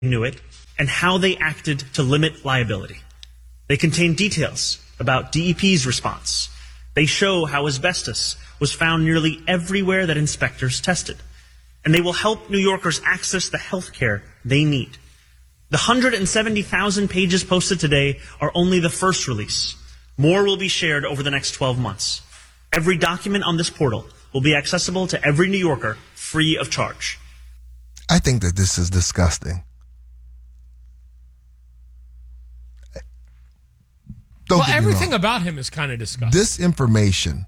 knew it and how they acted to limit liability. They contain details about DEP's response. They show how asbestos was found nearly everywhere that inspectors tested. And they will help New Yorkers access the health care they need. The 170,000 pages posted today are only the first release. More will be shared over the next 12 months. Every document on this portal will be accessible to every New Yorker free of charge. I think that this is disgusting. Everything about him is kind of disgusting. This information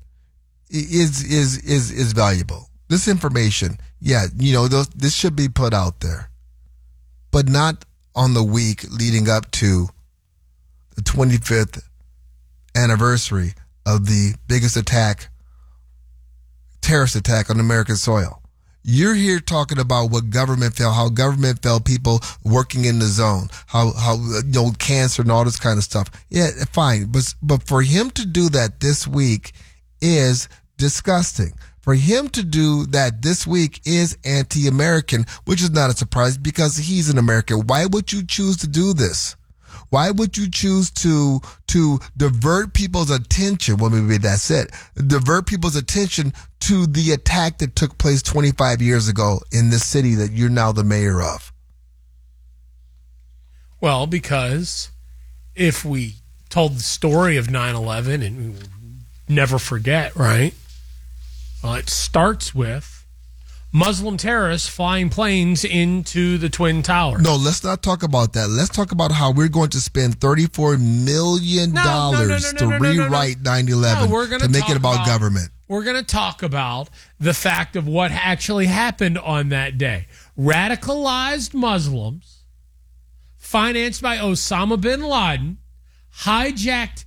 is valuable. This information, this should be put out there, but not on the week leading up to the 25th anniversary of the biggest terrorist attack on American soil. You're here talking about what government failed, how government failed people working in the zone, how cancer and all this kind of stuff. Yeah, fine. But for him to do that this week is disgusting. For him to do that this week is anti-American, which is not a surprise because he's an American. Why would you choose to do this? Why would you choose to divert people's attention? Well, maybe that's it. Divert people's attention to the attack that took place 25 years ago in this city that you're now the mayor of. Well, because if we told the story of 9/11 and we will never forget, right? Well, it starts with Muslim terrorists flying planes into the Twin Towers. No, let's not talk about that. Let's talk about how we're going to spend $34 million to rewrite 9/11 to make it about government. We're going to talk about the fact of what actually happened on that day. Radicalized Muslims, financed by Osama bin Laden, hijacked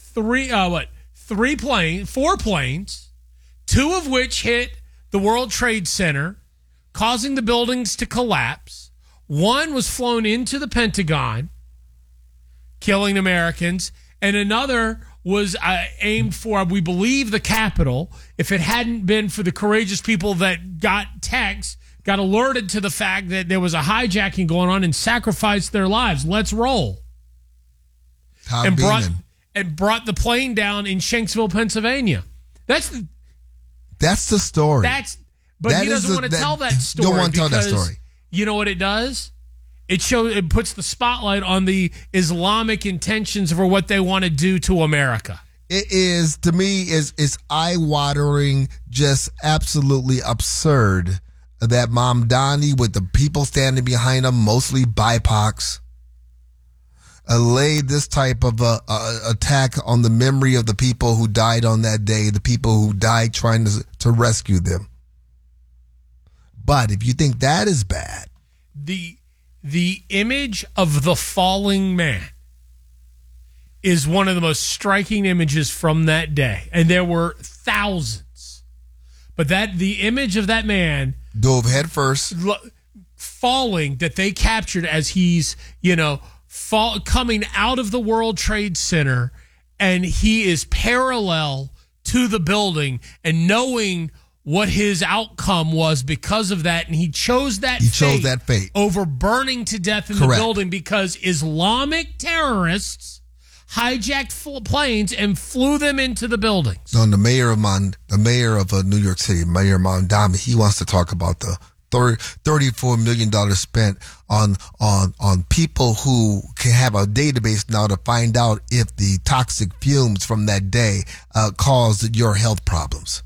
four planes, two of which hit the World Trade Center, causing the buildings to collapse. One was flown into the Pentagon, killing Americans, and another was aimed for, we believe, the Capitol. If it hadn't been for the courageous people that got alerted to the fact that there was a hijacking going on and sacrificed their lives. Let's roll. And brought the plane down in Shanksville, Pennsavania. That's the story. But he doesn't want to tell that story. Don't want to tell that story. You know what it does? It puts the spotlight on the Islamic intentions for what they want to do to America. It is, to me, is eye-watering, just absolutely absurd that Mamdani, with the people standing behind him, mostly BIPOCs, laid this type of attack on the memory of the people who died on that day, the people who died trying to rescue them. But if you think that is bad, the image of the falling man is one of the most striking images from that day, and there were thousands. But the image of that man dove head first, falling, that they captured as he's coming out of the World Trade Center, and he is parallel to the building, and knowing what his outcome was because of that, and he chose that fate over burning to death in the building because Islamic terrorists hijacked planes and flew them into the buildings. So the mayor of New York City, Mayor Mamdani, he wants to talk about the $34 million spent on people who can have a database now to find out if the toxic fumes from that day caused your health problems.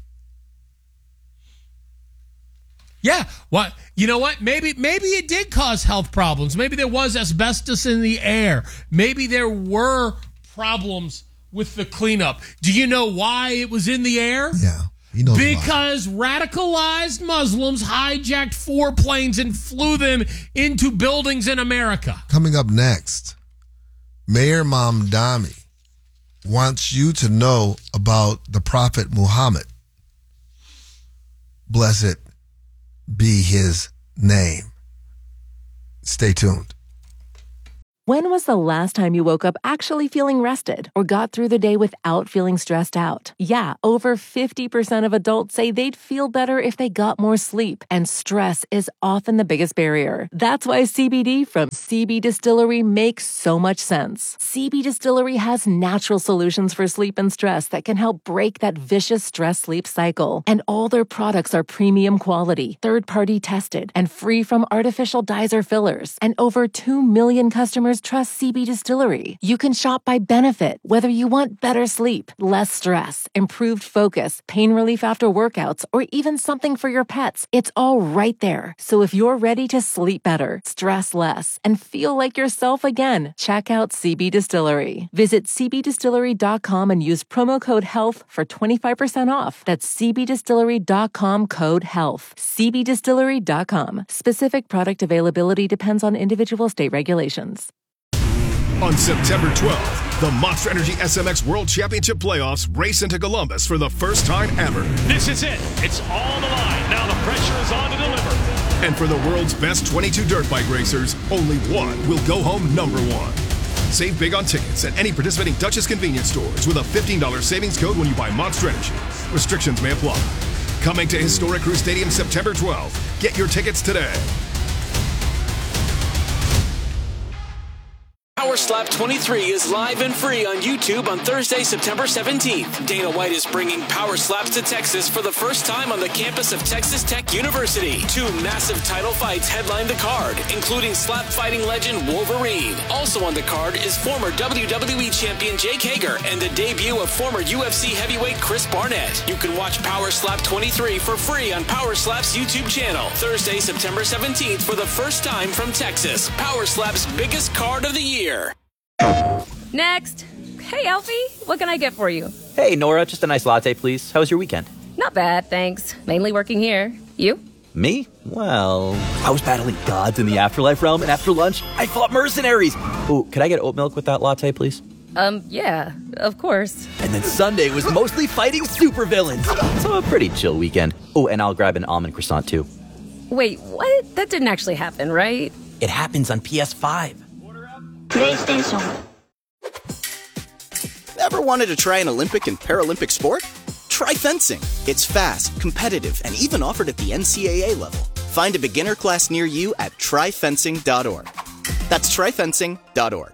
Yeah, well, you know what? Maybe it did cause health problems. Maybe there was asbestos in the air. Maybe there were problems with the cleanup. Do you know why it was in the air? Yeah. Because radicalized Muslims hijacked 4 planes and flew them into buildings in America. Coming up next, Mayor Mamdani wants you to know about the Prophet Muhammad. Blessed be his name. Stay tuned. When was the last time you woke up actually feeling rested or got through the day without feeling stressed out? Yeah, over 50% of adults say they'd feel better if they got more sleep, and stress is often the biggest barrier. That's why CBD from CB Distillery makes so much sense. CB Distillery has natural solutions for sleep and stress that can help break that vicious stress-sleep cycle. And all their products are premium quality, third-party tested, and free from artificial dyes or fillers. And over 2 million customers trust CB Distillery. You can shop by benefit, whether you want better sleep, less stress, improved focus, pain relief after workouts, or even something for your pets. It's all right there. So if you're ready to sleep better, stress less, and feel like yourself again, check out CB Distillery. Visit cbdistillery.com and use promo code HEALTH for 25% off. That's cbdistillery.com, code HEALTH. cbdistillery.com. Specific product availability depends on individual state regulations. On September 12th, the Monster Energy SMX World Championship Playoffs race into Columbus for the first time ever. This is it. It's all the line. Now the pressure is on to deliver. And for the world's best 22 dirt bike racers, only one will go home number one. Save big on tickets at any participating Dutchess convenience stores with a $15 savings code when you buy Monster Energy. Restrictions may apply. Coming to Historic Crew Stadium September 12th. Get your tickets today. Power Slap 23 is live and free on YouTube on Thursday, September 17th. Dana White is bringing Power Slaps to Texas for the first time on the campus of Texas Tech University. 2 massive title fights headline the card, including slap fighting legend Wolverine. Also on the card is former WWE champion Jake Hager and the debut of former UFC heavyweight Chris Barnett. You can watch Power Slap 23 for free on Power Slap's YouTube channel. Thursday, September 17th for the first time from Texas. Power Slap's biggest card of the year. Next. Hey, Alfie, what can I get for you? Hey, Nora, just a nice latte, please. How was your weekend? Not bad, thanks. Mainly working here. You? Me? Well, I was battling gods in the afterlife realm, and after lunch, I fought mercenaries. Ooh, could I get oat milk with that latte, please? Yeah, of course. And then Sunday was mostly fighting supervillains. So a pretty chill weekend. Oh, and I'll grab an almond croissant, too. Wait, what? That didn't actually happen, right? It happens on PS5. PlayStation. Ever wanted to try an Olympic and Paralympic sport? Try fencing. It's fast, competitive, and even offered at the NCAA level. Find a beginner class near you at tryfencing.org. That's tryfencing.org.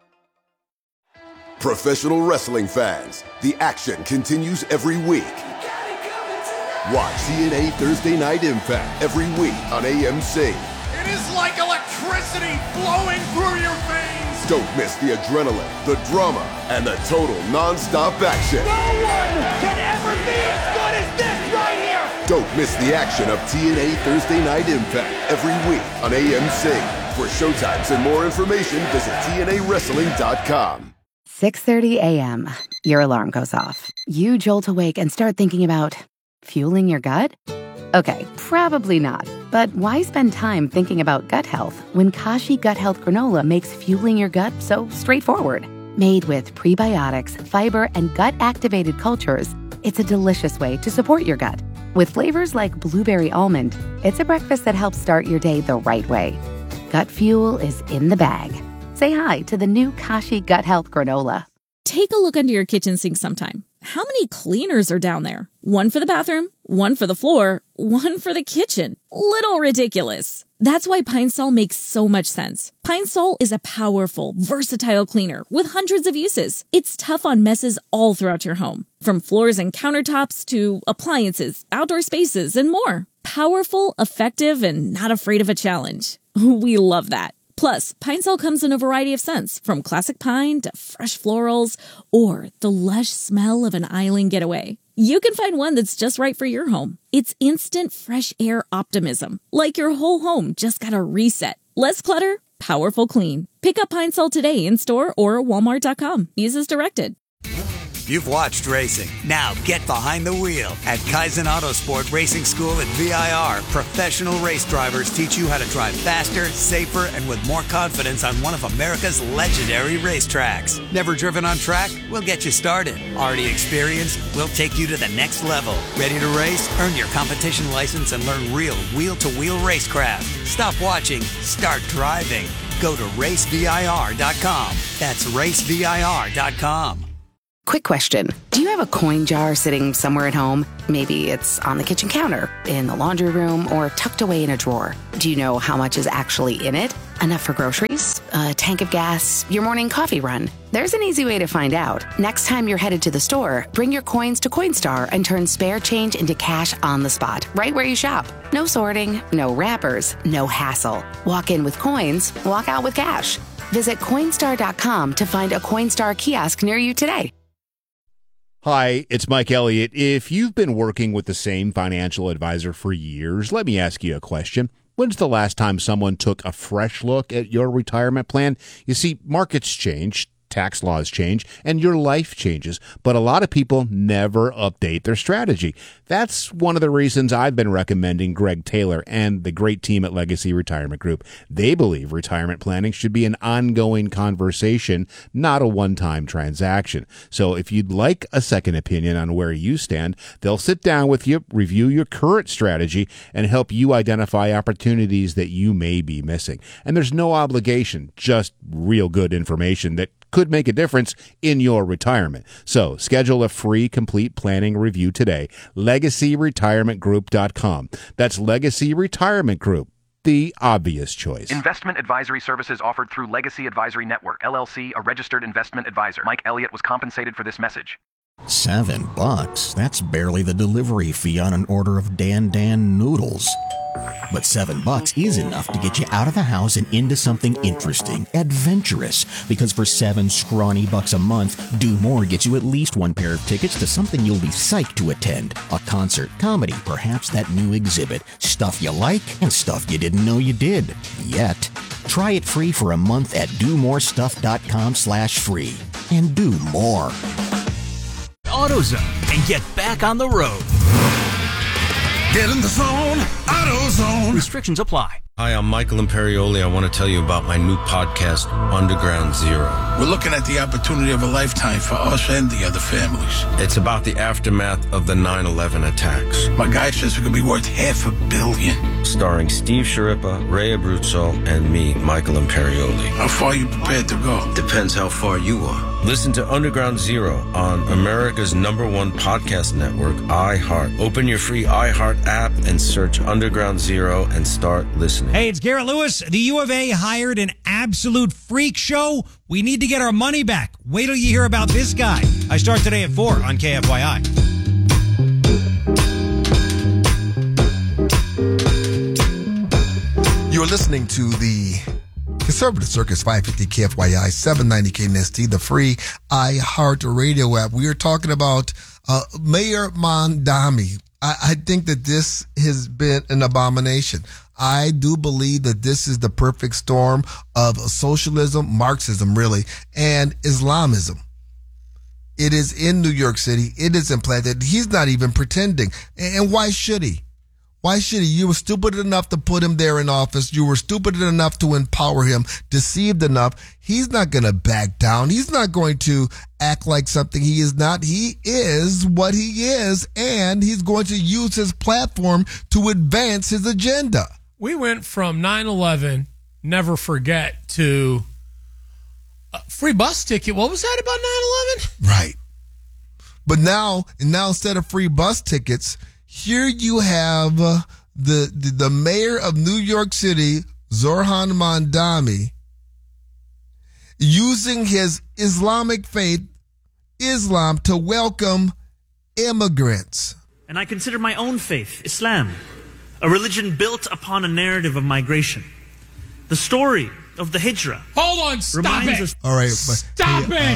Professional wrestling fans, the action continues every week. Watch TNA Thursday Night Impact every week on AMC. It is like electricity flowing through your veins. Don't miss the adrenaline, the drama, and the total non-stop action. No one can ever be as good as this right here. Don't miss the action of TNA Thursday Night Impact every week on AMC. For showtimes and more information, visit TNAWrestling.com. 6:30 a.m. Your alarm goes off. You jolt awake and start thinking about fueling your gut? Okay, probably not. But why spend time thinking about gut health when Kashi Gut Health Granola makes fueling your gut so straightforward? Made with prebiotics, fiber, and gut-activated cultures, it's a delicious way to support your gut. With flavors like blueberry almond, it's a breakfast that helps start your day the right way. Gut fuel is in the bag. Say hi to the new Kashi Gut Health Granola. Take a look under your kitchen sink sometime. How many cleaners are down there? One for the bathroom, one for the floor, one for the kitchen. Little ridiculous. That's why Pine Sol makes so much sense. Pine Sol is a powerful, versatile cleaner with hundreds of uses. It's tough on messes all throughout your home, from floors and countertops to appliances, outdoor spaces, and more. Powerful, effective, and not afraid of a challenge. We love that. Plus, Pine Sol comes in a variety of scents, from classic pine to fresh florals, or the lush smell of an island getaway. You can find one that's just right for your home. It's instant fresh air optimism, like your whole home just got a reset. Less clutter, powerful clean. Pick up Pine Sol today in store or Walmart.com. Use as directed. You've watched racing. Now get behind the wheel. At Kaizen Autosport Racing School at VIR, professional race drivers teach you how to drive faster, safer, and with more confidence on one of America's legendary racetracks. Never driven on track? We'll get you started. Already experienced? We'll take you to the next level. Ready to race? Earn your competition license and learn real wheel-to-wheel racecraft. Stop watching. Start driving. Go to racevir.com. That's racevir.com. Quick question. Do you have a coin jar sitting somewhere at home? Maybe it's on the kitchen counter, in the laundry room, or tucked away in a drawer. Do you know how much is actually in it? Enough for groceries? A tank of gas? Your morning coffee run? There's an easy way to find out. Next time you're headed to the store, bring your coins to Coinstar and turn spare change into cash on the spot, right where you shop. No sorting, no wrappers, no hassle. Walk in with coins, walk out with cash. Visit Coinstar.com to find a Coinstar kiosk near you today. Hi, it's Mike Elliott. If you've been working with the same financial advisor for years, let me ask you a question. When's the last time someone took a fresh look at your retirement plan? You see, markets change, tax laws change, and your life changes, but a lot of people never update their strategy. That's one of the reasons I've been recommending Greg Taylor and the great team at Legacy Retirement Group. They believe retirement planning should be an ongoing conversation, not a one-time transaction. So if you'd like a second opinion on where you stand, they'll sit down with you, review your current strategy, and help you identify opportunities that you may be missing. And there's no obligation, just real good information that could make a difference in your retirement. So schedule a free complete planning review today. LegacyRetirementGroup.com. That's Legacy Retirement Group, the obvious choice. Investment advisory services offered through Legacy Advisory Network, LLC, a registered investment advisor. Mike Elliott was compensated for this message. $7? That's barely the delivery fee on an order of Dan noodles. But $7 is enough to get you out of the house and into something interesting, adventurous. Because for $7 scrawny bucks a month, Do More gets you at least one pair of tickets to something you'll be psyched to attend. A concert, comedy, perhaps that new exhibit. Stuff you like and stuff you didn't know you did. Yet. Try it free for a month at domorestuff.com/free. And do more. AutoZone and get back on the road. Get in the zone, AutoZone. Restrictions apply. Hi, I'm Michael Imperioli. I want to tell you about my new podcast, Underground Zero. We're looking at the opportunity of a lifetime for us and the other families. It's about the aftermath of the 9/11 attacks. My guy says it could be worth $500 million. Starring Steve Sciarippa, Ray Abruzzo, and me, Michael Imperioli. How far are you prepared to go? Depends how far you are. Listen to Underground Zero on America's #1 podcast network, iHeart. Open your free iHeart app and search Underground Zero and start listening. Hey, it's Garrett Lewis. The U of A hired an absolute freak show. We need to get our money back. Wait till you hear about this guy. I start today at 4 on KFYI. You're listening to the Conservative Circus 550 KFYI 790 KNST, the free iHeart Radio app. We are talking about Mayor Mamdani. I think that this has been an abomination. I do believe that this is the perfect storm of socialism, Marxism really, and Islamism. It is in New York City. It is implanted. He's not even pretending. And why should he? Why should he? You were stupid enough to put him there in office. You were stupid enough to empower him, deceived enough. He's not going to back down. He's not going to act like something he is not. He is what he is, and he's going to use his platform to advance his agenda. We went from 9/11, never forget, to free bus ticket. What was that about 9/11? Right. But now instead of free bus tickets, here you have the mayor of New York City, Zohran Mamdani, using his Islamic faith, Islam, to welcome immigrants. And I consider my own faith, Islam, a religion built upon a narrative of migration. The story of the Hijrah. Hold on, stop it. Us- All right. Stop it.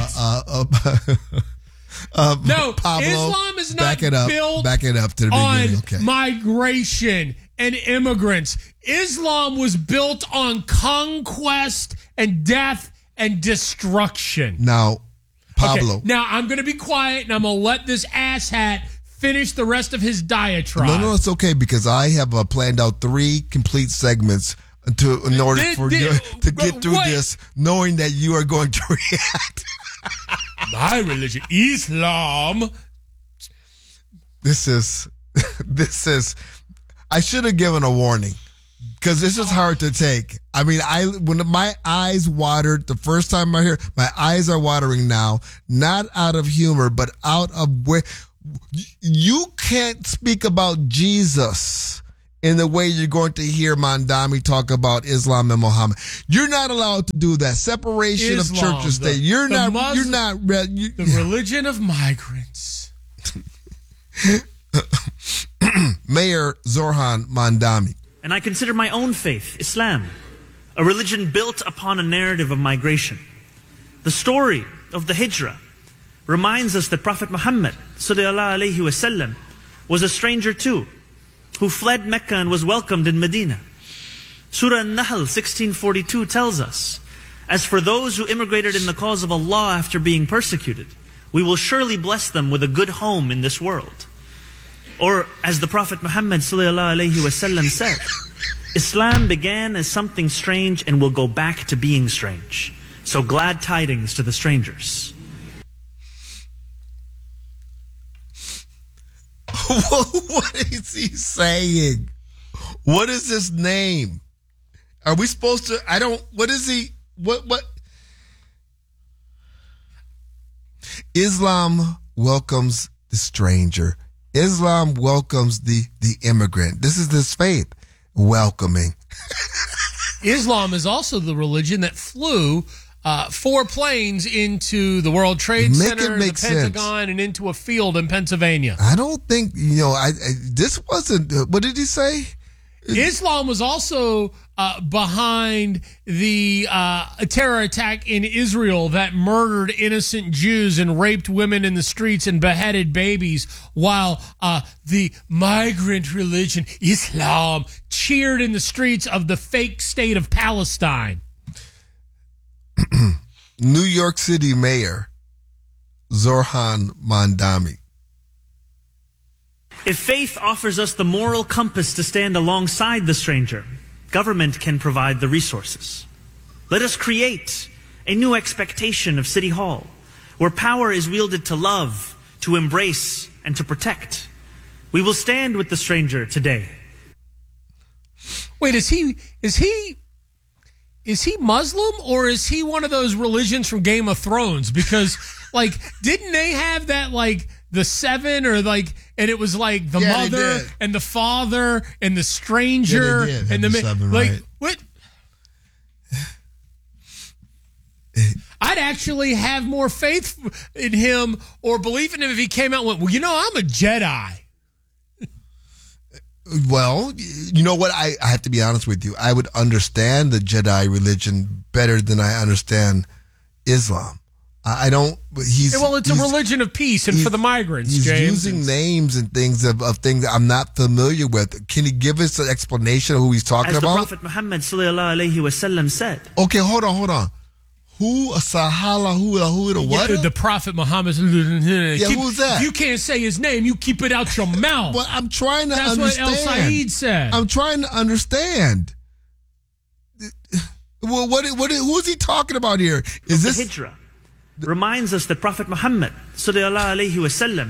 No, Pablo, Islam is not built back it up to the on beginning. Okay. migration and immigrants. Islam was built on conquest and death and destruction. Now, Pablo. Okay, now, I'm going to be quiet, and I'm going to let this asshat finish the rest of his diatribe. No, it's okay, because I have planned out 3 complete segments in order for you to get through this, knowing that you are going to react. My religion, Islam. This is, I should have given a warning. because this is hard to take. I mean, when my eyes watered the first time I hear, my eyes are watering now, not out of humor, but out of where you can't speak about Jesus in the way you're going to hear Mandami talk about Islam and Muhammad. You're not allowed to do that. Separation of church and state. The religion of migrants. Mayor Zorhan Mandami. And I consider my own faith, Islam, a religion built upon a narrative of migration. The story of the Hijrah reminds us that Prophet Muhammad sallallahu alaihi wasallam was a stranger too, who fled Mecca and was welcomed in Medina. Surah An-Nahl 1642 tells us, as for those who immigrated in the cause of Allah after being persecuted, we will surely bless them with a good home in this world. Or as the Prophet Muhammad sallallahu alaihi wasallam said, Islam began as something strange and will go back to being strange. So glad tidings to the strangers. What is he saying? What is his name? Are we supposed to? What is he? What? Islam welcomes the stranger. Islam welcomes the immigrant. This is this faith welcoming. Islam is also the religion that flew 4 planes into the World Trade Center, the Pentagon, and into a field in Pennsylvania. I don't think, this wasn't, what did he say? Islam was also behind the terror attack in Israel that murdered innocent Jews and raped women in the streets and beheaded babies, while the migrant religion, Islam, cheered in the streets of the fake state of Palestine. New York City Mayor Zorhan Mandami. If faith offers us the moral compass to stand alongside the stranger, government can provide the resources. Let us create a new expectation of City Hall, where power is wielded to love, to embrace, and to protect. We will stand with the stranger today. Wait, is he Muslim, or is he one of those religions from Game of Thrones? Because, didn't they have that, the 7 or and it was the mother and the father and the stranger and the 7, right? What? I'd actually have more faith in him or belief in him if he came out and went, well, I'm a Jedi. Well, you know what? I have to be honest with you. I would understand the Jedi religion better than I understand Islam. I don't. It's a religion of peace and for the migrants. He's James. using names and things of things that I'm not familiar with. Can he give us an explanation of who he's talking about? As the Prophet Muhammad sallallahu alaihi wasallam said. Okay, hold on. Who Sahala? Who the what? The Prophet Muhammad. Who's that? If you can't say his name, you keep it out your mouth. Well, I'm trying to understand. That's what El Said said. I'm trying to understand. Well, who is he talking about here? Is this the Hijrah? Reminds us that Prophet Muhammad sallallahu alaihi wasallam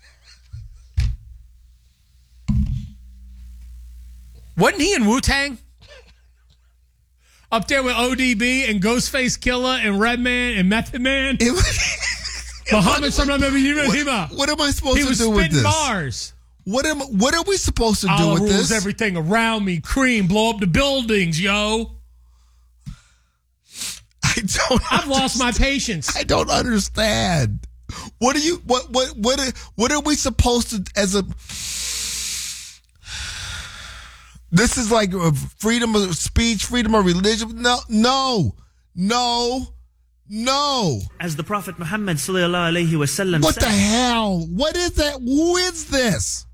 wasn't he in Wu-Tang? Up there with ODB and Ghostface Killah and Redman and Method Man? Muhammad what am I supposed to do with this? He was spitting bars. What are we supposed to do Allah with rules this? Everything around me. Cream, blow up the buildings, yo. I've lost my patience. I don't understand. What are we supposed to as a? This is like freedom of speech, freedom of religion. No. As the Prophet Muhammad sallallahu alaihi wasallam said. What the hell? What is that? Who is this?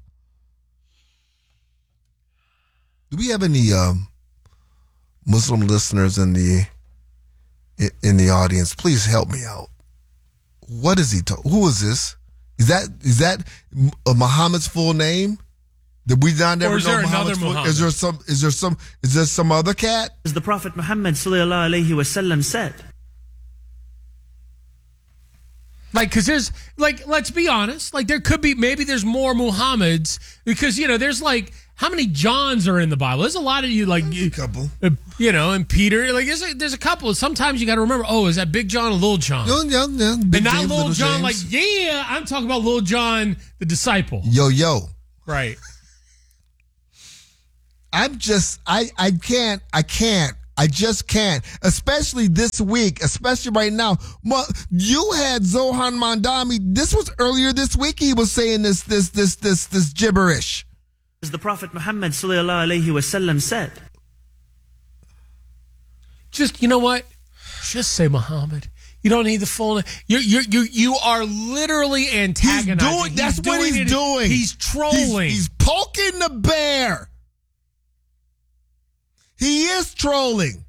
Do we have any Muslim listeners in the audience? Please help me out. What is he talking? Who is this? Is that Muhammad's full name? Did we not never know Muhammad's full name? Is there some other cat? As the Prophet Muhammad sallallahu alaihi wasallam said. Because there's, let's be honest, there could be, maybe there's more Muhammads, because, there's How many Johns are in the Bible? There's a lot of you, like a couple, and Peter. Like there's a couple. Sometimes you got to remember. Oh, is that Big John or Little John? Yeah. And not Little John. Like, yeah, I'm talking about Little John, the disciple. Yo. Right. I just can't. Especially this week, especially right now. Well, you had Zohan Mandami. This was earlier this week. He was saying this gibberish. As the Prophet Muhammad sallallahu alaihi wasallam said. Just, you know what? Just say Muhammad. You don't need the full name. You are literally antagonizing. That's what he's doing. He's trolling. He's poking the bear. He is trolling.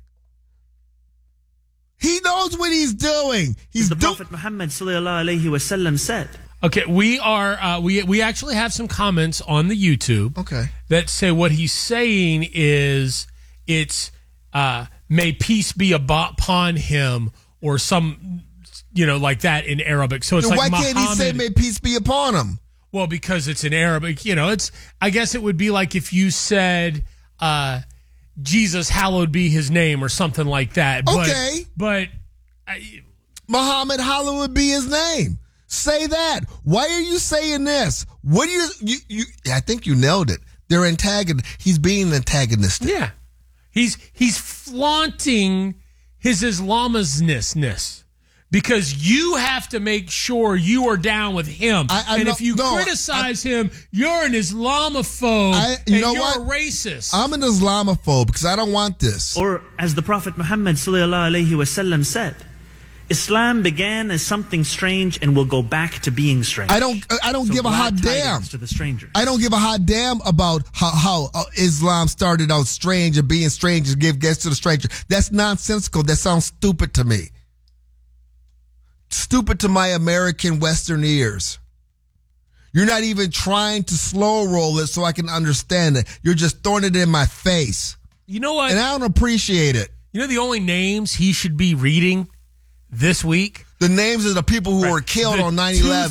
He knows what he's doing. As the Prophet Muhammad sallallahu alaihi wasallam said. Okay, we are we actually have some comments on the YouTube. Okay. That say what he's saying is it's may peace be upon him or some like that in Arabic. So it's then like why can't he say may peace be upon him? Well, because it's in Arabic. I guess it would be like if you said Jesus, hallowed be his name or something like that. Okay. But Muhammad, hallowed be his name. Say that. Why are you saying this? What do you I think you nailed it. They're he's being antagonistic. Yeah. He's flaunting his Islamist-ness because you have to make sure you are down with him. If you criticize him, you're an Islamophobe you're a racist. I'm an Islamophobe because I don't want this. Or as the Prophet Muhammad sallallahu alaihi wasallam said, Islam began as something strange and will go back to being strange. I don't give a hot damn. To the strangers. I don't give a hot damn about how Islam started out strange and being strange and give gifts to the stranger. That's nonsensical. That sounds stupid to me. Stupid to my American Western ears. You're not even trying to slow roll it so I can understand it. You're just throwing it in my face. You know what? And I don't appreciate it. You know the only names he should be reading this week? The names of the people who were killed on 9/11.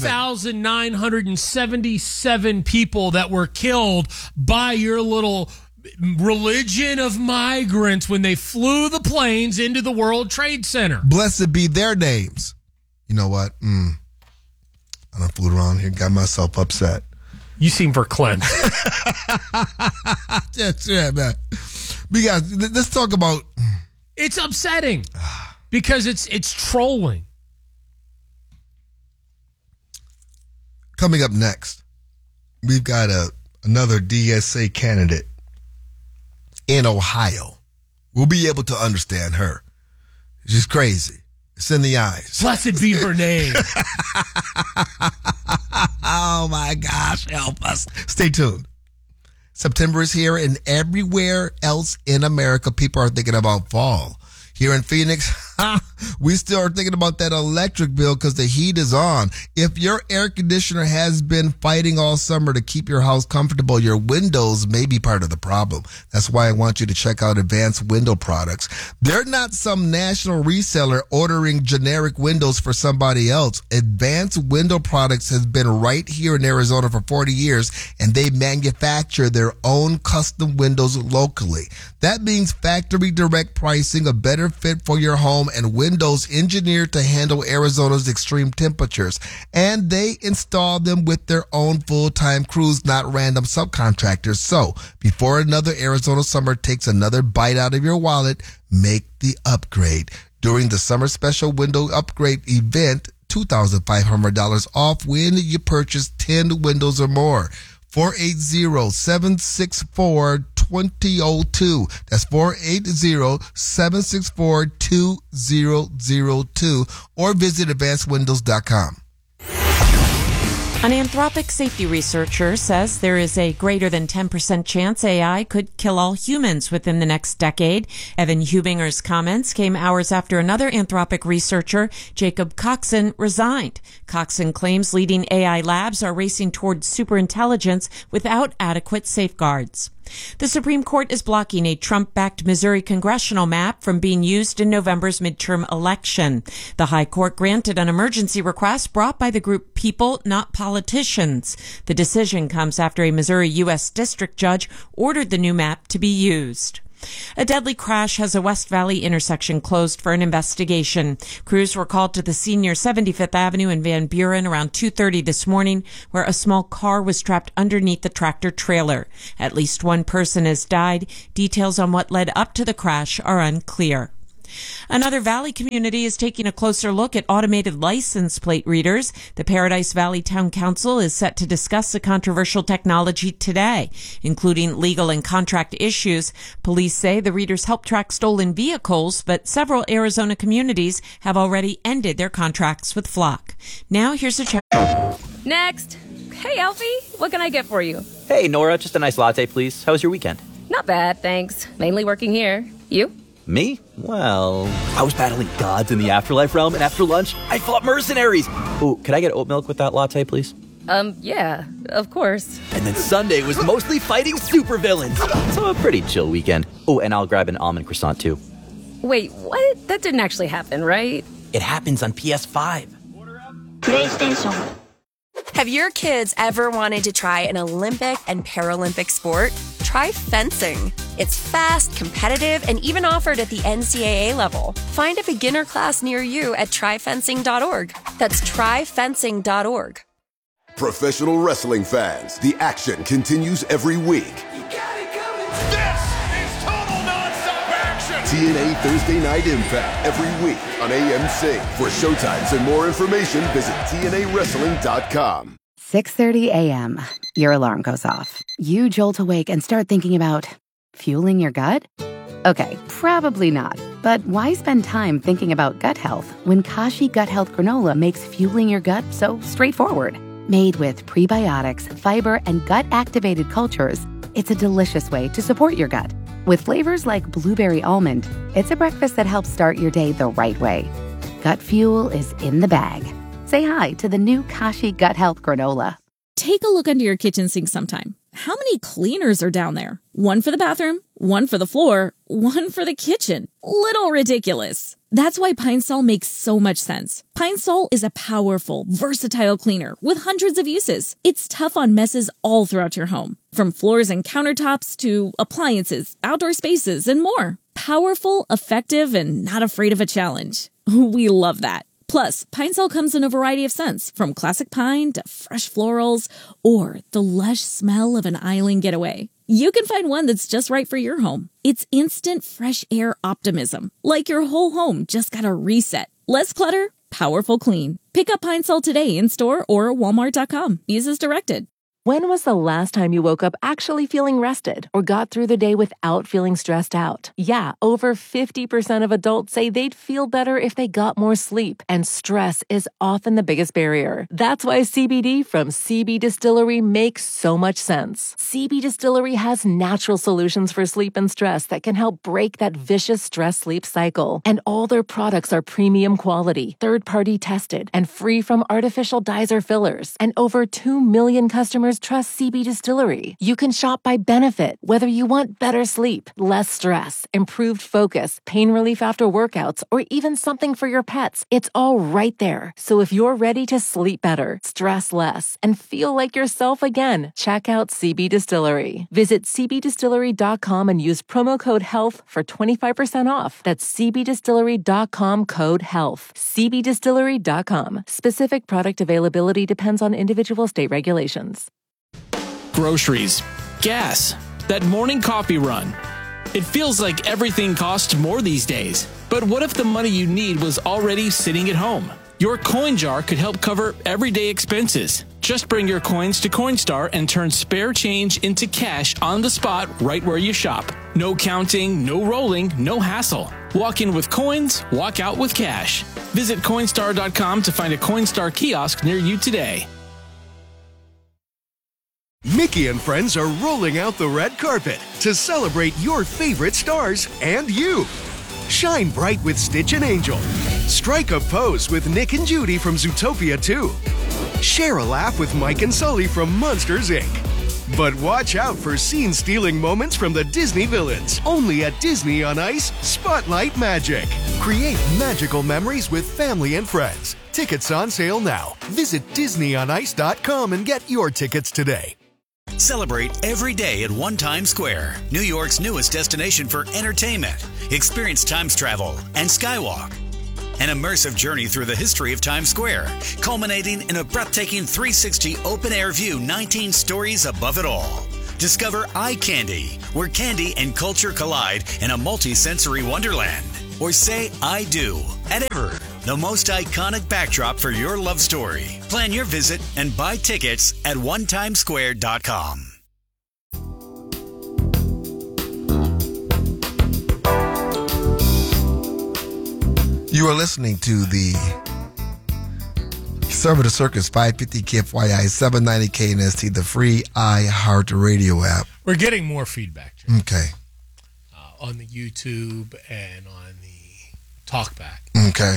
2,977 people that were killed by your little religion of migrants when they flew the planes into the World Trade Center. Blessed be their names. You know what? I done flew around here, got myself upset. You seem verklempt. That's right, man. Because let's talk about... It's upsetting because it's trolling. Coming up next, we've got another DSA candidate in Ohio. We'll be able to understand her. She's crazy. It's in the eyes. Blessed be her name. Oh my gosh, help us. Stay tuned. September is here, and everywhere else in America, people are thinking about fall. Here in Phoenix, we still are thinking about that electric bill because the heat is on. If your air conditioner has been fighting all summer to keep your house comfortable, your windows may be part of the problem. That's why I want you to check out Advanced Window Products. They're not some national reseller ordering generic windows for somebody else. Advanced Window Products has been right here in Arizona for 40 years, and they manufacture their own custom windows locally. That means factory direct pricing, a better fit for your home, and windows engineered to handle Arizona's extreme temperatures. And they install them with their own full-time crews, not random subcontractors. So, before another Arizona summer takes another bite out of your wallet, make the upgrade. During the summer special window upgrade event, $2,500 off when you purchase 10 windows or more. 480-764-2002. That's 480-764-2002. Or visit advancedwindows.com. An Anthropic safety researcher says there is a greater than 10% chance AI could kill all humans within the next decade. Evan Hubinger's comments came hours after another Anthropic researcher, Jacob Coxon, resigned. Coxon claims leading AI labs are racing towards superintelligence without adequate safeguards. The Supreme Court is blocking a Trump-backed Missouri congressional map from being used in November's midterm election. The High Court granted an emergency request brought by the group People, Not Politicians. The decision comes after a Missouri U.S. district judge ordered the new map to be used. A deadly crash has a West Valley intersection closed for an investigation. Crews were called to the senior 75th Avenue in Van Buren around 2:30 this morning, where a small car was trapped underneath the tractor trailer. At least one person has died. Details on what led up to the crash are unclear. Another Valley community is taking a closer look at automated license plate readers. The Paradise Valley Town Council is set to discuss the controversial technology today, including legal and contract issues. Police say the readers help track stolen vehicles, but several Arizona communities have already ended their contracts with Flock. Now here's a check. Next. Hey, Alfie, what can I get for you? Hey, Nora, just a nice latte, please. How was your weekend? Not bad, thanks. Mainly working here. You? Me? Well, I was battling gods in the afterlife realm, and after lunch, I fought mercenaries. Oh, could I get oat milk with that latte, please? Yeah, of course. And then Sunday was mostly fighting supervillains. So a pretty chill weekend. Oh, and I'll grab an almond croissant, too. Wait, what? That didn't actually happen, right? It happens on PS5. PlayStation. Have your kids ever wanted to try an Olympic and Paralympic sport? Try fencing. It's fast, competitive, and even offered at the NCAA level. Find a beginner class near you at tryfencing.org. That's tryfencing.org. Professional wrestling fans, the action continues every week. This is total nonstop action. TNA Thursday Night Impact every week on AMC. For showtimes and more information, visit TNAWrestling.com. 6:30 a.m. Your alarm goes off. You jolt awake and start thinking about fueling your gut? Okay, probably not. But why spend time thinking about gut health when Kashi Gut Health Granola makes fueling your gut so straightforward? Made with prebiotics, fiber, and gut-activated cultures, it's a delicious way to support your gut. With flavors like blueberry almond, it's a breakfast that helps start your day the right way. Gut fuel is in the bag. Say hi to the new Kashi Gut Health Granola. Take a look under your kitchen sink sometime. How many cleaners are down there? One for the bathroom, one for the floor, one for the kitchen. Little ridiculous. That's why Pine Sol makes so much sense. Pine Sol is a powerful, versatile cleaner with hundreds of uses. It's tough on messes all throughout your home, from floors and countertops to appliances, outdoor spaces, and more. Powerful, effective, and not afraid of a challenge. We love that. Plus, Pine Sol comes in a variety of scents, from classic pine to fresh florals or the lush smell of an island getaway. You can find one that's just right for your home. It's instant fresh air optimism, like your whole home just got a reset. Less clutter, powerful clean. Pick up Pine Sol today in store or walmart.com. Use as directed. When was the last time you woke up actually feeling rested or got through the day without feeling stressed out? Yeah, over 50% of adults say they'd feel better if they got more sleep, and stress is often the biggest barrier. That's why CBD from CB Distillery makes so much sense. CB Distillery has natural solutions for sleep and stress that can help break that vicious stress-sleep cycle. And all their products are premium quality, third-party tested, and free from artificial dyes or fillers. And over 2 million customers trust CB Distillery. You can shop by benefit, whether you want better sleep, less stress, improved focus, pain relief after workouts, or even something for your pets. It's all right there. So if you're ready to sleep better, stress less, and feel like yourself again, check out CB Distillery. Visit cbdistillery.com and use promo code HEALTH for 25% off. That's cbdistillery.com code HEALTH. cbdistillery.com. Specific product availability depends on individual state regulations. Groceries, gas, that morning coffee run. It feels like everything costs more these days. But what if the money you need was already sitting at home? Your coin jar could help cover everyday expenses. Just bring your coins to Coinstar and turn spare change into cash on the spot right where you shop. No counting, no rolling, no hassle. Walk in with coins, walk out with cash. Visit Coinstar.com to find a Coinstar kiosk near you today. Mickey and friends are rolling out the red carpet to celebrate your favorite stars and you. Shine bright with Stitch and Angel. Strike a pose with Nick and Judy from Zootopia 2. Share a laugh with Mike and Sully from Monsters, Inc. But watch out for scene-stealing moments from the Disney villains. Only at Disney on Ice, Spotlight Magic. Create magical memories with family and friends. Tickets on sale now. Visit DisneyOnIce.com and get your tickets today. Celebrate every day at One Times Square, New York's newest destination for entertainment. Experience Times travel and Skywalk. An immersive journey through the history of Times Square, culminating in a breathtaking 360 open-air view 19 stories above it all. Discover Eye Candy, where candy and culture collide in a multi-sensory wonderland. Or say I do at Ever, the most iconic backdrop for your love story. Plan your visit and buy tickets at onetimesquare.com. You are listening to the Conservative Circus 550 KFYI 790 KNST, the free iHeart Radio app. We're getting more feedback, Jay. Okay. On the YouTube and on the Talkback. Okay.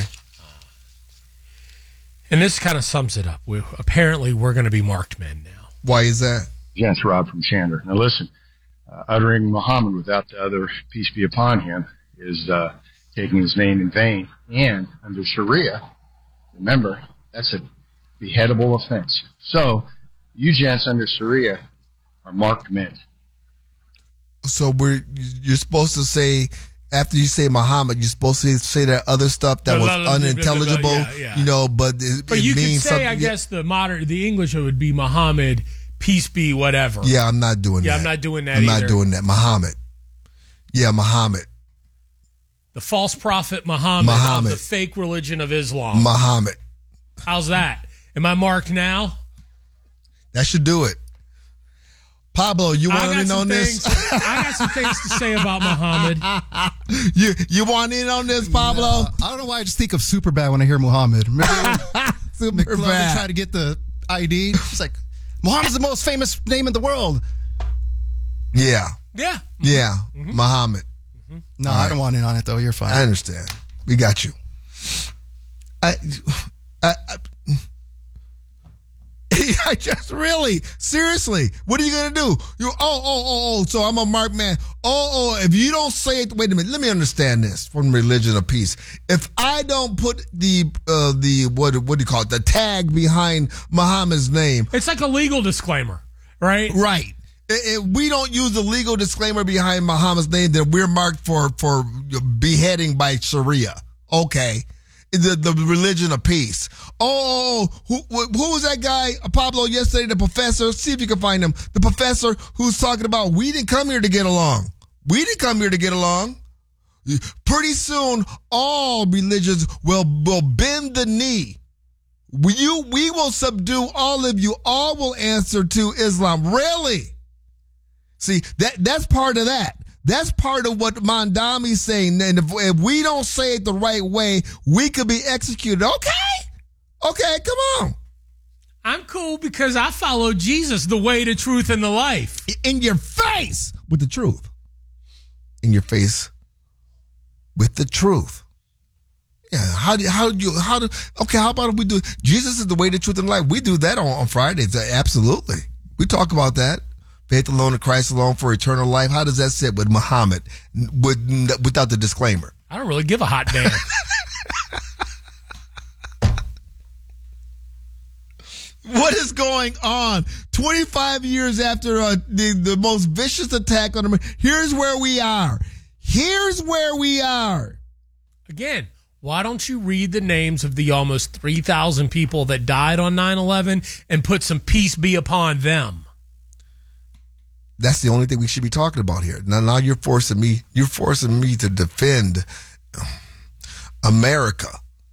And this kind of sums it up. Apparently, we're going to be marked men now. Why is that? Yeah, it's Rob from Chandler. Now listen, uttering Muhammad without the other peace be upon him is taking his name in vain. And under Sharia, remember, that's a beheadable offense. So, you gents under Sharia are marked men. So you're supposed to say, after you say Muhammad, you're supposed to say that other stuff that was unintelligible, but you means could say, something. I guess the English would be Muhammad, peace be, whatever. Yeah, I'm not doing that. Yeah, I'm not doing that I'm either. not doing that. Muhammad. Yeah, Muhammad. The false prophet Muhammad of the fake religion of Islam. Muhammad. How's that? Am I marked now? That should do it. Pablo, you want in on this? I got some things to say about Muhammad. You want in on this, Pablo? I don't know why I just think of Superbad when I hear Muhammad. Remember when Superbad tried to get the ID? It's like, Muhammad's the most famous name in the world. Yeah. Yeah. Yeah. Mm-hmm. Muhammad. Mm-hmm. No, I don't want in on it, though. You're fine. I understand. We got you. I just really, seriously, what are you going to do? So I'm a marked man. If you don't say it, wait a minute, let me understand this from Religion of Peace. If I don't put the what do you call it, the tag behind Muhammad's name. It's like a legal disclaimer, right? Right. If we don't use the legal disclaimer behind Muhammad's name, then we're marked for beheading by Sharia. Okay. The Religion of Peace. Who was that guy, Pablo, yesterday, the professor? See if you can find him. The professor who's talking about, we didn't come here to get along. We didn't come here to get along. Pretty soon, all religions will bend the knee. We will subdue all of you. All will answer to Islam. Really? See, that's part of that. That's part of what Mondami's saying. And if we don't say it the right way, we could be executed. Okay, come on. I'm cool because I follow Jesus, the way, the truth, and the life. In your face with the truth. In your face with the truth. Yeah, how about if we do, Jesus is the way, the truth, and life. We do that on Fridays. Absolutely. We talk about that. Faith alone in Christ alone for eternal life. How does that sit with Muhammad without the disclaimer? I don't really give a hot damn. What is going on? 25 years after the most vicious attack on America, here's where we are. Again, why don't you read the names of the almost 3,000 people that died on 9/11 and put some peace be upon them? That's the only thing we should be talking about here. Now you're forcing me to defend America.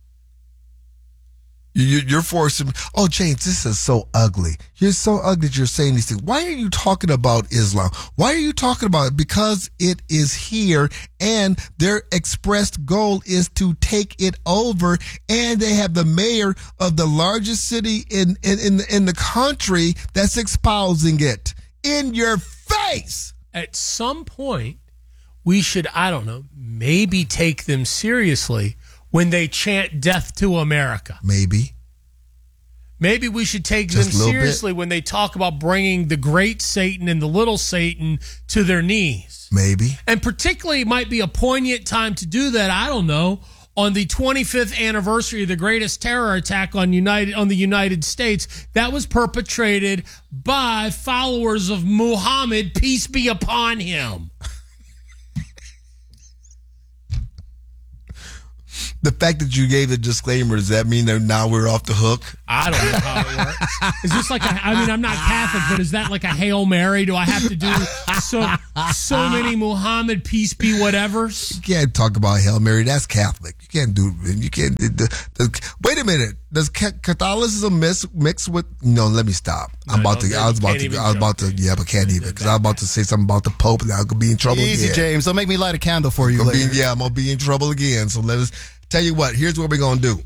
You're forcing me. Oh, James, this is so ugly. You're so ugly that you're saying these things. Why are you talking about Islam? Why are you talking about it? Because it is here and their expressed goal is to take it over, and they have the mayor of the largest city in the country that's espousing it. In your face. At some point, we should, I don't know, maybe take them seriously when they chant death to America. Maybe. maybe we should take Just them a little seriously when they talk about bringing the great Satan and the little Satan to their knees. Maybe. And particularly, it might be a poignant time to do that, I don't know, on the 25th anniversary of the greatest terror attack on the United States that was perpetrated by followers of Muhammad, peace be upon him. The fact that you gave the disclaimer, does that mean that now we're off the hook? I don't know how it works. Is this like I'm not Catholic, but is that like a Hail Mary? Do I have to do so many Muhammad, peace be whatevers? You can't talk about Hail Mary. That's Catholic. You can't do it. You can't. Wait a minute. Does Catholicism mix with? No, let me stop. I was about to. Yeah, but can't even because I was about to say something about the Pope and I could be in trouble Easy, again. James. Don't make me light a candle for you later. I'm gonna be in trouble again. So let us tell you what. Here's what we're gonna do.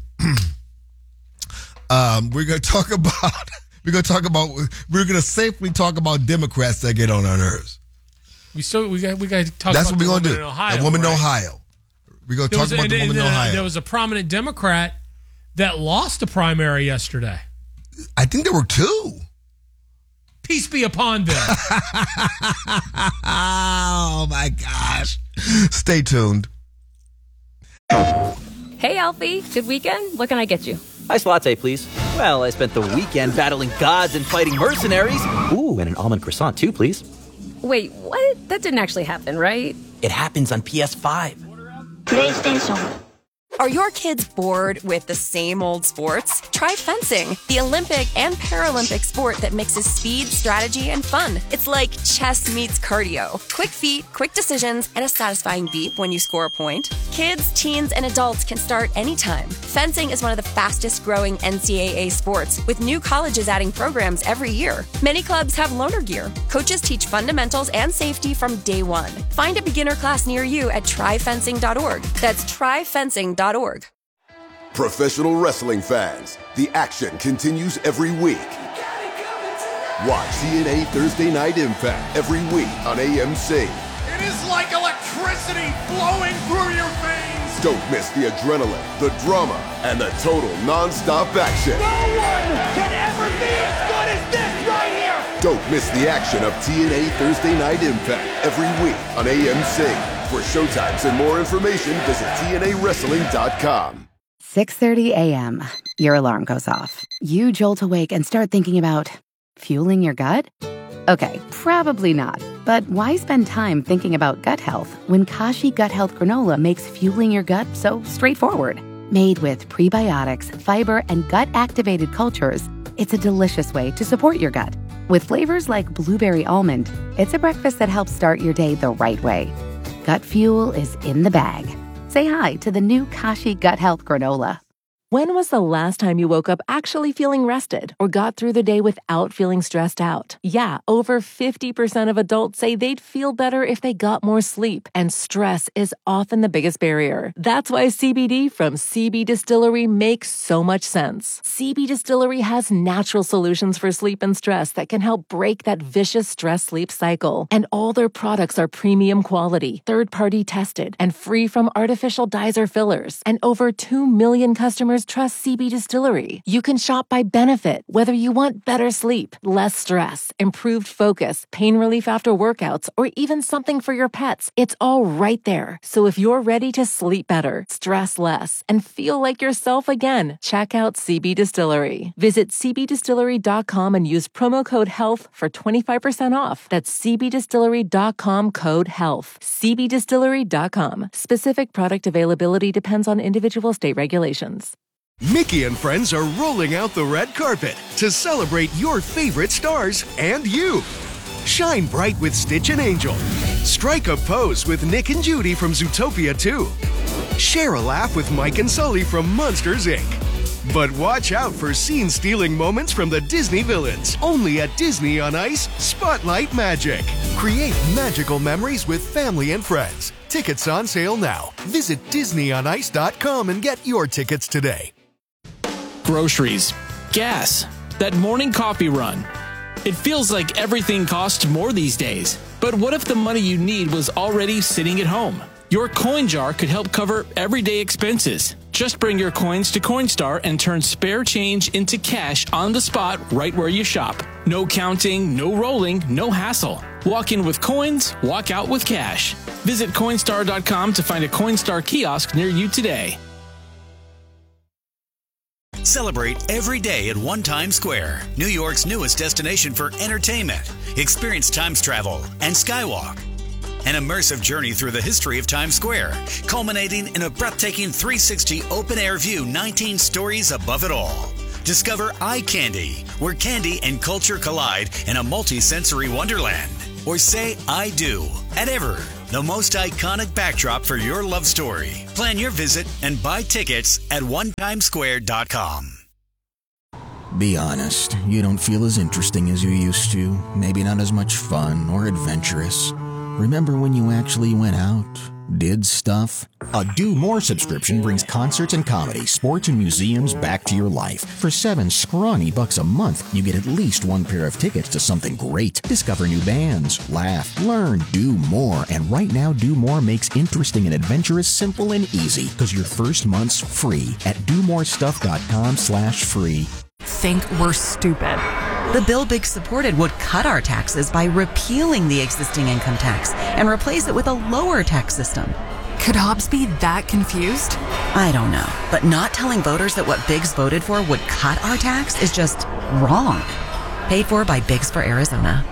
We're gonna talk about. We're gonna safely talk about Democrats that get on our nerves. We got to talk. That's about what we're gonna do. Ohio, the woman in right? Ohio. We're gonna talk about the woman in Ohio. There was a prominent Democrat that lost a primary yesterday. I think there were two. Peace be upon them. Oh my gosh. Stay tuned. Hey, Alfie. Good weekend? What can I get you? Iced latte, please. Well, I spent the weekend battling gods and fighting mercenaries. Ooh, and an almond croissant, too, please. Wait, what? That didn't actually happen, right? It happens on PS5. PlayStation. Are your kids bored with the same old sports? Try fencing, the Olympic and Paralympic sport that mixes speed, strategy, and fun. It's like chess meets cardio. Quick feet, quick decisions, and a satisfying beep when you score a point. Kids, teens, and adults can start anytime. Fencing is one of the fastest growing NCAA sports, with new colleges adding programs every year. Many clubs have loaner gear. Coaches teach fundamentals and safety from day one. Find a beginner class near you at tryfencing.org. That's tryfencing.org. Professional wrestling fans, the action continues every week. Watch TNA Thursday Night Impact every week on AMC. It is like electricity flowing through your veins. Don't miss the adrenaline, the drama, and the total non-stop action. No one can ever be as good as this right here. Don't miss the action of TNA Thursday Night Impact every week on AMC. For showtimes and more information, visit TNAWrestling.com. 6:30 a.m. Your alarm goes off. You jolt awake and start thinking about fueling your gut? Okay, probably not. But why spend time thinking about gut health when Kashi Gut Health Granola makes fueling your gut so straightforward? Made with prebiotics, fiber, and gut-activated cultures, it's a delicious way to support your gut. With flavors like blueberry almond, it's a breakfast that helps start your day the right way. Gut fuel is in the bag. Say hi to the new Kashi Gut Health Granola. When was the last time you woke up actually feeling rested or got through the day without feeling stressed out? Yeah, over 50% of adults say they'd feel better if they got more sleep, and stress is often the biggest barrier. That's why CBD from CB Distillery makes so much sense. CB Distillery has natural solutions for sleep and stress that can help break that vicious stress-sleep cycle. And all their products are premium quality, third-party tested, and free from artificial dyes or fillers. And over 2 million customers trust CB Distillery. You can shop by benefit, whether you want better sleep, less stress, improved focus, pain relief after workouts, or even something for your pets. It's all right there. So if you're ready to sleep better, stress less, and feel like yourself again, check out CB Distillery. Visit cbdistillery.com and use promo code HEALTH for 25% off. That's cbdistillery.com code HEALTH. cbdistillery.com. Specific product availability depends on individual state regulations. Mickey and friends are rolling out the red carpet to celebrate your favorite stars and you. Shine bright with Stitch and Angel. Strike a pose with Nick and Judy from Zootopia 2. Share a laugh with Mike and Sully from Monsters, Inc. But watch out for scene-stealing moments from the Disney villains. Only at Disney on Ice Spotlight Magic. Create magical memories with family and friends. Tickets on sale now. Visit DisneyOnIce.com and get your tickets today. Groceries, gas, that morning coffee run. It feels like everything costs more these days. But what if the money you need was already sitting at home? Your coin jar could help cover everyday expenses. Just bring your coins to Coinstar and turn spare change into cash on the spot right where you shop. No counting, no rolling, no hassle. Walk in with coins, walk out with cash. Visit Coinstar.com to find a Coinstar kiosk near you today. Celebrate every day at One Times Square, New York's newest destination for entertainment. Experience Times travel and Skywalk. An immersive journey through the history of Times Square, culminating in a breathtaking 360 open-air view 19 stories above it all. Discover Eye Candy, where candy and culture collide in a multi-sensory wonderland. Or say I do at Ever, the most iconic backdrop for your love story. Plan your visit and buy tickets at onetimesquare.com. Be honest, you don't feel as interesting as you used to. Maybe not as much fun or adventurous. Remember when you actually went out, did stuff? A Do More subscription brings concerts and comedy, sports and museums back to your life. For $7 scrawny a month, you get at least one pair of tickets to something great. Discover new bands, laugh, learn, do more. And right now, Do More makes interesting and adventurous simple and easy because your first month's free at domorestuff.com/free. Think we're stupid. The bill Big supported would cut our taxes by repealing the existing income tax and replace it with a lower tax system. Could Hobbs be that confused? I don't know, but not telling voters that what Biggs voted for would cut our tax is just wrong. Paid for by Biggs for Arizona.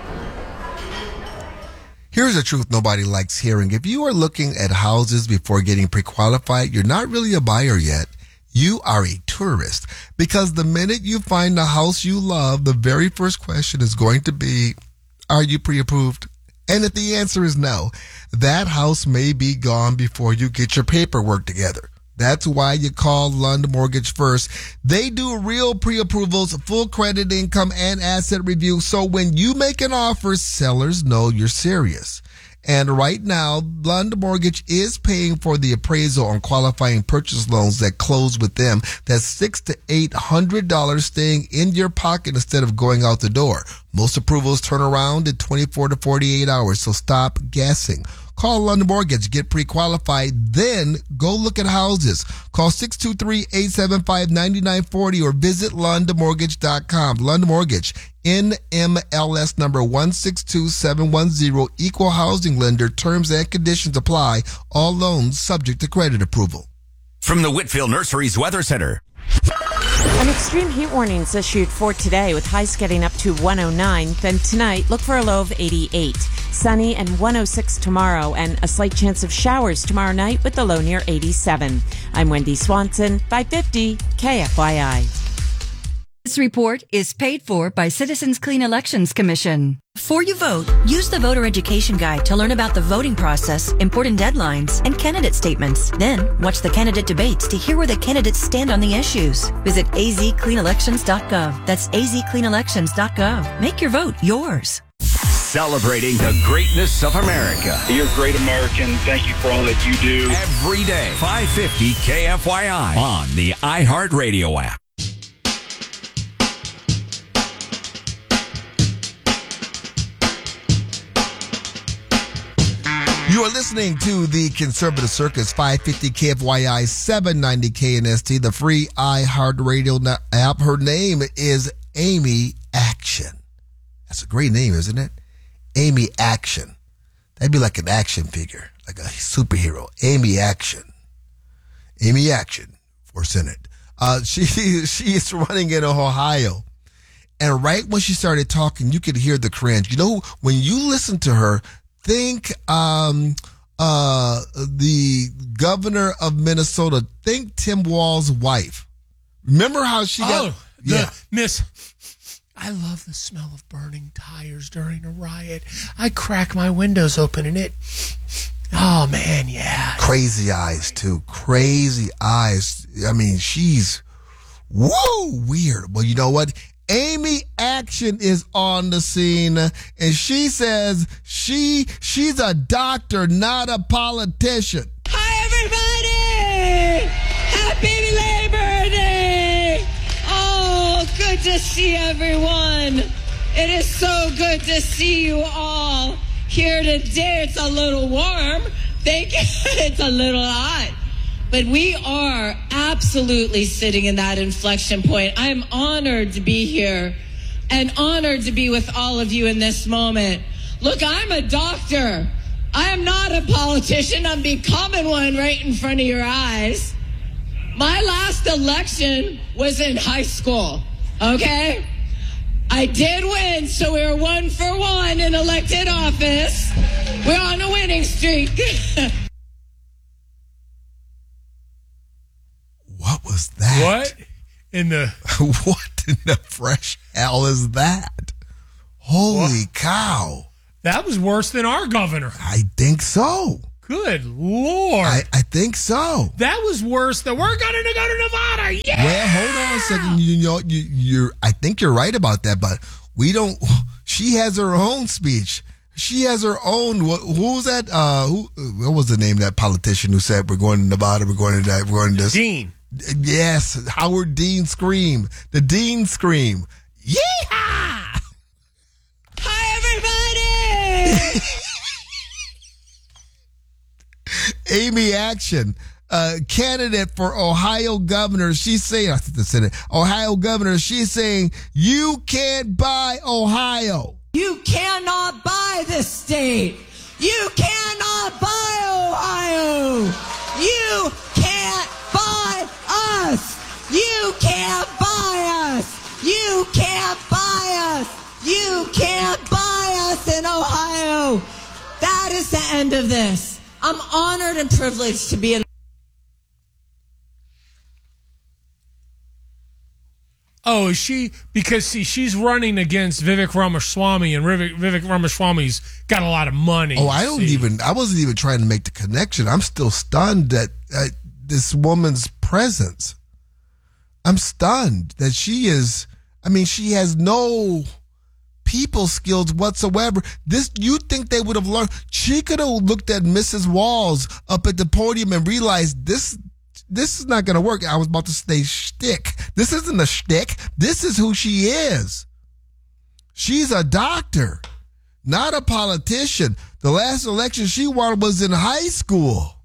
Here's the truth nobody likes hearing. If you are looking at houses before getting pre-qualified, you're not really a buyer yet. You are a tourist, because the minute you find a house you love, the very first question is going to be, are you pre-approved? And if the answer is no, that house may be gone before you get your paperwork together. That's why you call Lund Mortgage first. They do real pre-approvals, full credit, income, and asset review. So when you make an offer, sellers know you're serious. And right now, Lund Mortgage is paying for the appraisal on qualifying purchase loans that close with them. That's $600 to $800 staying in your pocket instead of going out the door. Most approvals turn around in 24 to 48 hours, so stop guessing. Call Lund Mortgage, get pre-qualified, then go look at houses. Call 623-875-9940 or visit lundmortgage.com. Lund Mortgage, NMLS number 162710, equal housing lender. Terms and conditions apply. All loans subject to credit approval. From the Whitfield Nurseries Weather Center. An extreme heat warning is issued for today with highs getting up to 109. Then tonight, look for a low of 88. Sunny and 106 tomorrow, and a slight chance of showers tomorrow night with the low near 87. I'm Wendy Swanson, 550 KFYI. This report is paid for by Citizens Clean Elections Commission. Before you vote, use the voter education guide to learn about the voting process, important deadlines, and candidate statements. Then, watch the candidate debates to hear where the candidates stand on the issues. Visit azcleanelections.gov. That's azcleanelections.gov. Make your vote yours. Celebrating the greatness of America. You're a great American. Thank you for all that you do. Every day, 550 KFYI on the iHeartRadio app. You are listening to the Conservative Circus, 550 KFYI, 790 KNST, the free iHeartRadio app. Her name is Amy Action. That's a great name, isn't it? Amy Action. That'd be like an action figure, like a superhero. Amy Action. Amy Action for Senate. She is running in Ohio. And right when she started talking, you could hear the cringe. You know, when you listen to her, think the governor of Minnesota. Think Tim Walz's wife. Remember how she got... Miss... I love the smell of burning tires during a riot. I crack my windows open and it... Oh, man, yeah. Crazy eyes, too. Crazy eyes. I mean, she's... Whoa, weird. Well, you know what? Amy Action is on the scene, and she says she's a doctor, not a politician. Hi, everybody! Happy Labor Day! Oh, good to see everyone. It is so good to see you all here today. It's a little warm. Thank you. It's a little hot. But we are absolutely sitting in that inflection point. I am honored to be here and honored to be with all of you in this moment. Look, I'm a doctor. I am not a politician. I'm becoming one right in front of your eyes. My last election was in high school, okay? I did win, so we were 1 for 1 in elected office. We're on a winning streak. What was that? What in the fresh hell is that? Holy cow. That was worse than our governor. I think so. Good Lord. I think so. That was worse than we're going to go to Nevada. Yeah. Well, hold on a second. You're I think you're right about that, but we don't. She has her own speech. She has her own. Who was that? What was the name of that politician who said we're going to Nevada? We're going to that. We're going to this. Dean. Yes, Howard Dean scream. The Dean scream. Yeehaw! Hi, everybody. Amy Action, candidate for Ohio governor. She's saying, I think the Senate, Ohio governor. She's saying, you can't buy Ohio. You cannot buy this state. You cannot buy Ohio. You can't buy us. You can't buy us. You can't buy us. You can't buy us in Ohio. That is the end of this. I'm honored and privileged to be in. Oh, is she? Because, see, she's running against Vivek Ramaswamy, and Vivek Ramaswamy's got a lot of money. Oh, I wasn't even trying to make the connection. I'm still stunned at this woman's presence. I'm stunned that she has no people skills whatsoever. You think they would have learned? She could have looked at Mrs. Walls up at the podium and realized this is not going to work. I was about to say shtick. This isn't a shtick. This is who she is. She's a doctor, not a politician. The last election she won was in high school.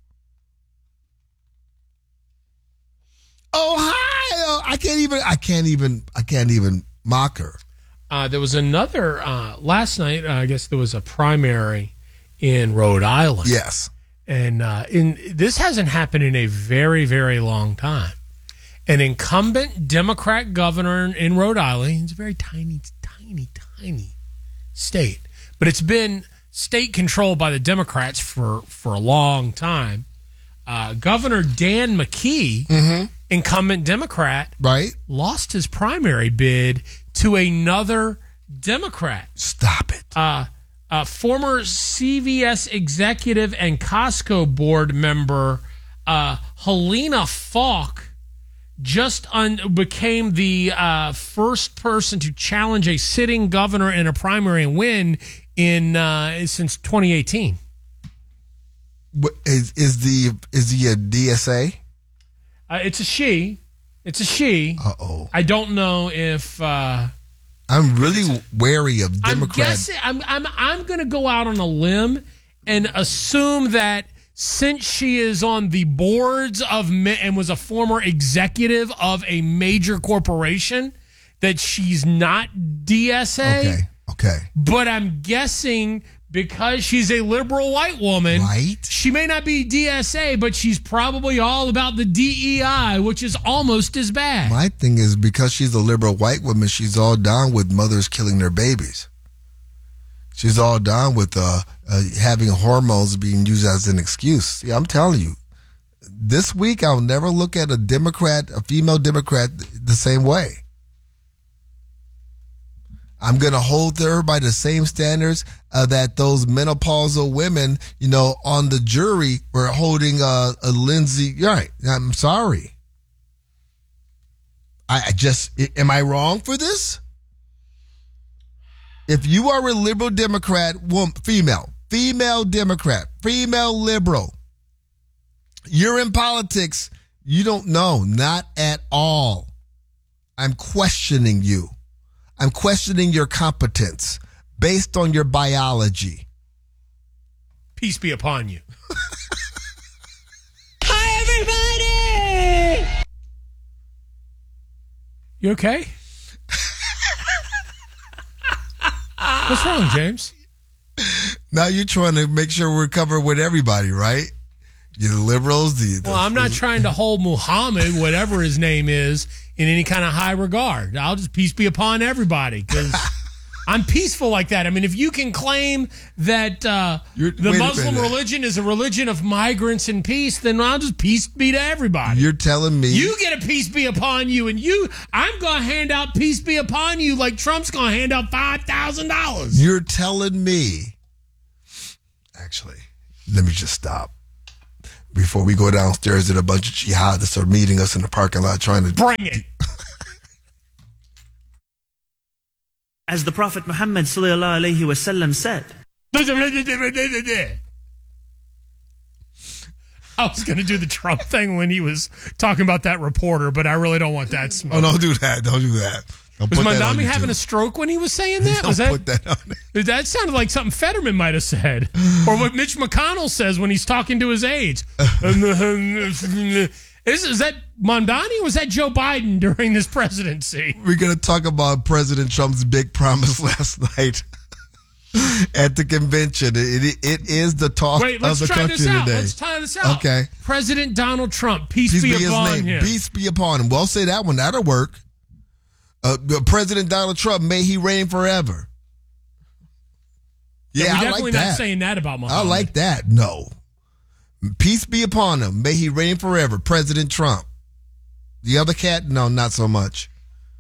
Ohio. I can't even mock her. There was another last night. I guess there was a primary in Rhode Island. Yes, and this hasn't happened in a very, very long time. An incumbent Democrat governor in Rhode Island. It's a very tiny state, but it's been state controlled by the Democrats for a long time. Governor Dan McKee, incumbent Democrat, right, lost his primary bid to another Democrat. Stop it. Former CVS executive and Costco board member Helena Falk became the first person to challenge a sitting governor in a primary and win since 2018. Is he a DSA? It's a she. Uh-oh. I don't know if. I'm really wary of Democrats. I'm going to go out on a limb and assume that since she is on the boards of and was a former executive of a major corporation, that she's not DSA. Okay. But I'm guessing because she's a liberal white woman, right? She may not be DSA, but she's probably all about the DEI, which is almost as bad. My thing is, because she's a liberal white woman, she's all down with mothers killing their babies. She's all down with having hormones being used as an excuse. Yeah, I'm telling you, this week I'll never look at a female Democrat, the same way. I'm going to hold her by the same standards that those menopausal women, on the jury were holding a Lindsay. Right. I'm sorry. Am I wrong for this? If you are a liberal Democrat, female Democrat, female liberal, you're in politics, you don't know. Not at all. I'm questioning you. I'm questioning your competence based on your biology. Peace be upon you. Hi, everybody! You okay? What's wrong, James? Now you're trying to make sure we're covered with everybody, right? You're the liberals. Well, I'm not trying to hold Muhammad, whatever his name is, in any kind of high regard. I'll just peace be upon everybody because I'm peaceful like that. I mean, if you can claim that the Muslim religion is a religion of migrants and peace, then I'll just peace be to everybody. You're telling me you get a peace be upon you, and I'm going to hand out peace be upon you like Trump's going to hand out $5,000. You're telling me. Actually, let me just stop. Before we go downstairs and a bunch of jihadists are meeting us in the parking lot trying to... Bring it! As the Prophet Muhammad sallallahu alaihi wasallam said... I was going to do the Trump thing when he was talking about that reporter, but I really don't want that smoke. Oh, don't do that. Don't do that. Was Mandami having a stroke when he was saying that? Put that on there. That sounded like something Fetterman might have said. Or what Mitch McConnell says when he's talking to his aides. Is that Mandani or was that Joe Biden during this presidency? We're going to talk about President Trump's big promise last night at the convention. It is the talk of the country today. Let's try this out. Okay. President Donald Trump, peace be upon him. Peace be upon him. Well, say that one. That'll work. President Donald Trump, may he reign forever. Yeah, we're I definitely like that. not saying that about Muhammad. I like that. No. Peace be upon him. May he reign forever. President Trump. The other cat? No, not so much.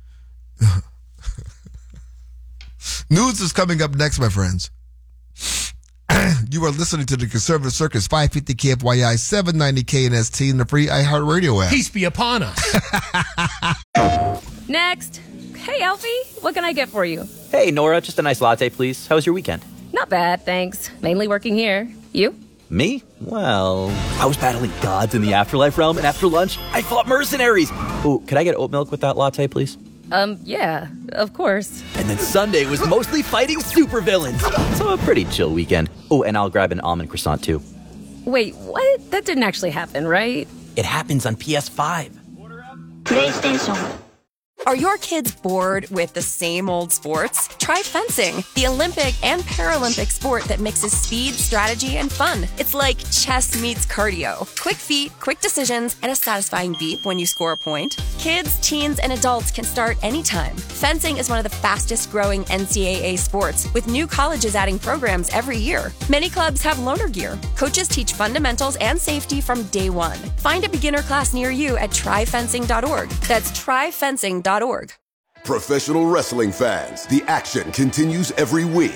News is coming up next, my friends. You are listening to the Conservative Circus, 550 KFYI, 790 KNST, and the free iHeartRadio app. Peace be upon us. Next. Hey, Alfie, what can I get for you? Hey, Nora, just a nice latte, please. How was your weekend? Not bad, thanks. Mainly working here. You? Me? Well, I was battling gods in the afterlife realm, and after lunch, I fought mercenaries. Oh, could I get oat milk with that latte, please? Yeah, of course. And then Sunday was mostly fighting supervillains. So a pretty chill weekend. Oh, and I'll grab an almond croissant, too. Wait, what? That didn't actually happen, right? It happens on PS5. PlayStation. Are your kids bored with the same old sports? Try fencing, the Olympic and Paralympic sport that mixes speed, strategy, and fun. It's like chess meets cardio. Quick feet, quick decisions, and a satisfying beep when you score a point. Kids, teens, and adults can start anytime. Fencing is one of the fastest growing NCAA sports, with new colleges adding programs every year. Many clubs have loaner gear. Coaches teach fundamentals and safety from day one. Find a beginner class near you at tryfencing.org. That's tryfencing.org. Professional wrestling fans, the action continues every week.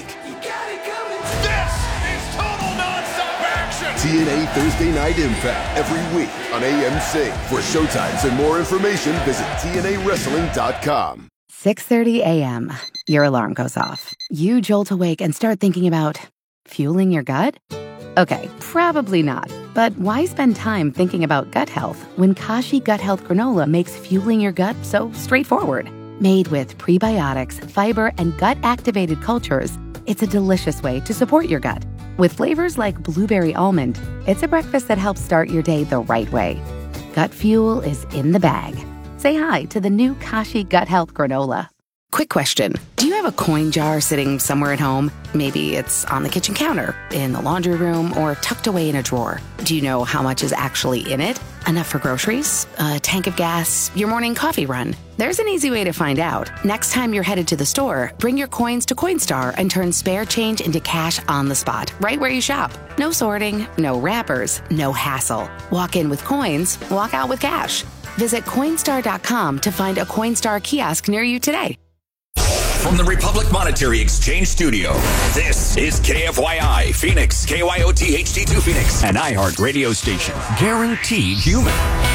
This is total nonstop action. TNA Thursday Night Impact every week on AMC. For showtimes and more information, visit TNAWrestling.com. 6:30 a.m. Your alarm goes off. You jolt awake and start thinking about fueling your gut? Okay, probably not. But why spend time thinking about gut health when Kashi Gut Health Granola makes fueling your gut so straightforward? Made with prebiotics, fiber, and gut-activated cultures, it's a delicious way to support your gut. With flavors like blueberry almond, it's a breakfast that helps start your day the right way. Gut fuel is in the bag. Say hi to the new Kashi Gut Health Granola. Quick question. Do you have a coin jar sitting somewhere at home? Maybe it's on the kitchen counter, in the laundry room, or tucked away in a drawer. Do you know how much is actually in it? Enough for groceries? A tank of gas? Your morning coffee run? There's an easy way to find out. Next time you're headed to the store, bring your coins to Coinstar and turn spare change into cash on the spot, right where you shop. No sorting, no wrappers, no hassle. Walk in with coins, walk out with cash. Visit Coinstar.com to find a Coinstar kiosk near you today. From the Republic Monetary Exchange Studio, this is KFYI Phoenix, KYOT HD2 Phoenix, an iHeart radio station. Guaranteed human.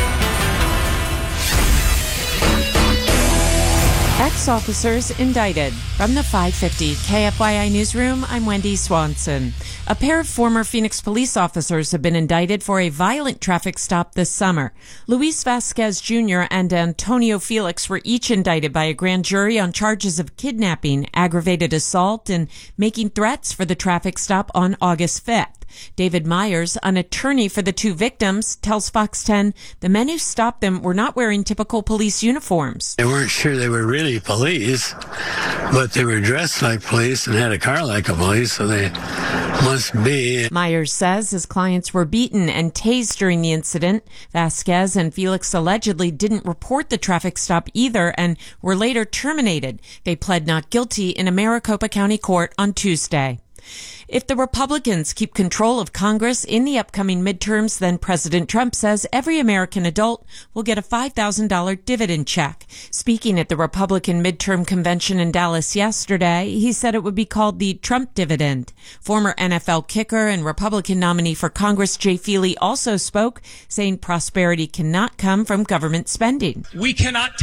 Ex-officers indicted. From the 550 KFYI Newsroom, I'm Wendy Swanson. A pair of former Phoenix police officers have been indicted for a violent traffic stop this summer. Luis Vasquez Jr. and Antonio Felix were each indicted by a grand jury on charges of kidnapping, aggravated assault, and making threats for the traffic stop on August 5th. David Myers, an attorney for the two victims, tells Fox 10 the men who stopped them were not wearing typical police uniforms. They weren't sure they were really police, but they were dressed like police and had a car like a police, so they must be. Myers says his clients were beaten and tased during the incident. Vasquez and Felix allegedly didn't report the traffic stop either and were later terminated. They pled not guilty in a Maricopa County court on Tuesday. If the Republicans keep control of Congress in the upcoming midterms, then President Trump says every American adult will get a $5,000 dividend check. Speaking at the Republican midterm convention in Dallas yesterday, he said it would be called the Trump dividend. Former NFL kicker and Republican nominee for Congress Jay Feely also spoke, saying prosperity cannot come from government spending. We cannot